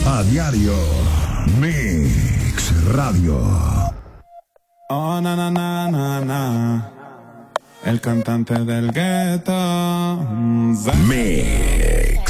A diario. Mix Radio. Oh, na, na, na, na, na. El cantante del gueto. Mix.